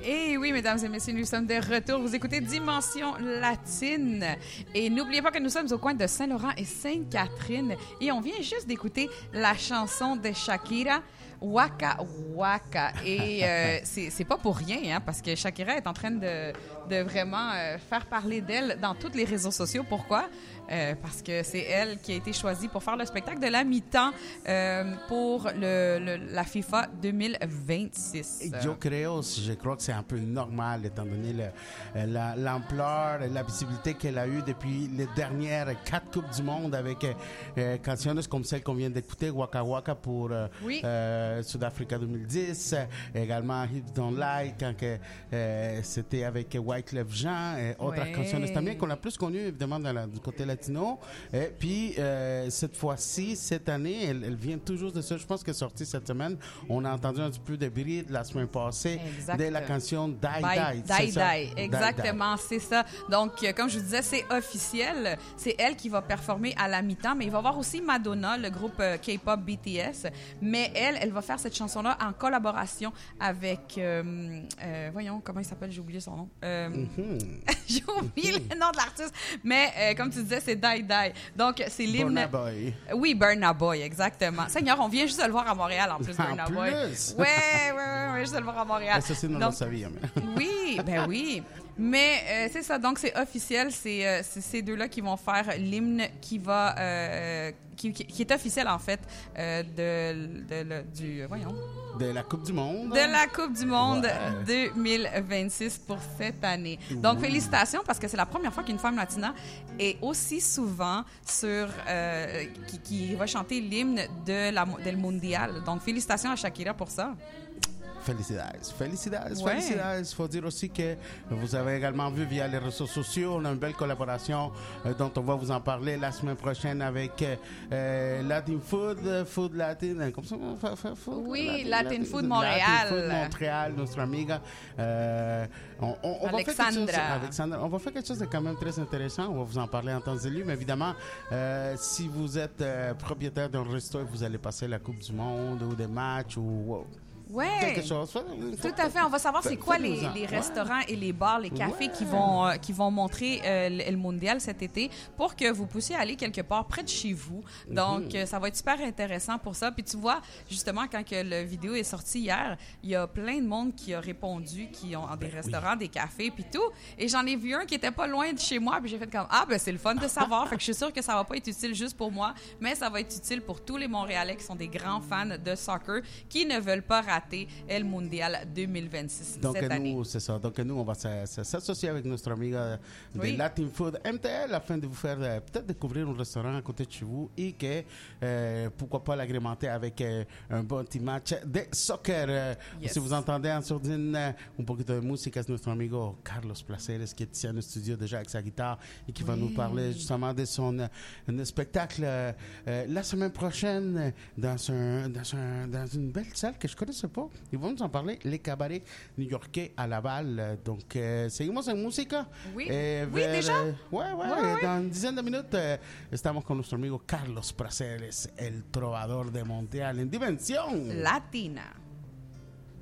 Et oui, mesdames et messieurs, nous sommes de retour. Vous écoutez Dimension Latine. Et n'oubliez pas que nous sommes au coin de Saint-Laurent et Sainte-Catherine. Et on vient juste d'écouter la chanson de Shakira, Waka Waka. Et c'est pas pour rien, hein, parce que Shakira est en train de vraiment faire parler d'elle dans tous les réseaux sociaux. Pourquoi? Parce que c'est elle qui a été choisie pour faire le spectacle de la mi-temps pour la FIFA 2026. Je crois que c'est un peu normal étant donné l'ampleur et la visibilité qu'elle a eue depuis les dernières 4 Coupes du Monde avec canciones comme celle qu'on vient d'écouter, Waka Waka pour Sud-Africa 2010, également Hips Don't Lie quand c'était avec Wyclef Jean et autres canciones también qu'on a plus connu évidemment du côté latino. Et puis cette fois-ci, cette année, elle vient toujours de ça. Je pense qu'elle est sortie cette semaine. On a entendu un petit peu de bruit de la semaine passée de la canción Die Die. Die Die, exactement, c'est ça. Donc, comme je vous disais, c'est officiel. C'est elle qui va performer à la mi-temps, mais il va y avoir aussi Madonna, le groupe K-pop BTS. Mais elle va faire cette chanson-là en collaboration avec... voyons, comment il s'appelle? J'ai oublié son nom. J'ai oublié le nom de l'artiste. Mais comme tu disais, c'est Die Die. Donc, c'est l'hymne... Burna Boy. Oui, Burna Boy, exactement. Seigneur, on vient juste de le voir à Montréal, en plus, Burna Boy. Ouais, juste de le voir à Montréal. Ça, c'est notre savie. Oui, ben oui. Mais c'est ça, donc c'est officiel, c'est ces deux-là qui vont faire l'hymne qui va... qui est officiel, en fait, de la Coupe du Monde. De la Coupe du Monde 2026 pour cette année. Donc, félicitations, parce que c'est la première fois qu'une femme latina est aussi souvent qui va chanter l'hymne del Mondial. Donc, félicitations à Shakira pour ça. Felicidades. Il faut dire aussi que vous avez également vu via les réseaux sociaux, on a une belle collaboration dont on va vous en parler la semaine prochaine avec Latin Food Latin, comme ça, Latin Food Montréal. Latin Food Montréal, notre amiga. Alexandra. On va faire quelque chose de quand même très intéressant. On va vous en parler en temps et lieu. Mais évidemment, si vous êtes propriétaire d'un resto et vous allez passer la Coupe du Monde ou des matchs ou... quelque chose. Tout à fait. On va savoir c'est quoi les restaurants et les bars, les cafés qui vont montrer le Mondial cet été pour que vous puissiez aller quelque part près de chez vous. Donc, ça va être super intéressant pour ça. Puis tu vois, justement, quand que la vidéo est sortie hier, il y a plein de monde qui a répondu, qui ont des restaurants, des cafés, puis tout. Et j'en ai vu un qui était pas loin de chez moi, puis j'ai fait comme, c'est le fun de savoir. Fait que je suis sûre que ça va pas être utile juste pour moi, mais ça va être utile pour tous les Montréalais qui sont des grands fans de soccer, qui ne veulent pas rater El Mondial 2026 cette année. C'est ça. Donc, nous, on va s'associer avec notre amiga de Latin Food MTL afin de vous faire peut-être découvrir un restaurant à côté de chez vous et que, pourquoi pas l'agrémenter avec un bon petit match de soccer. Si vous entendez en sourdine un poquito de música, c'est notre amigo Carlos Placeres qui est ici à notre studio déjà avec sa guitare et qui va nous parler justement de son spectacle la semaine prochaine dans une belle salle que je connaissais pas. Ils vont nous en parler, les cabarets new-yorkais à Laval. Donc, seguimos en música. Oui, déjà? Dans une dizaine de minutes, estamos con nuestro amigo Carlos Praceres, el trovador de Montreal en Dimensión Latina.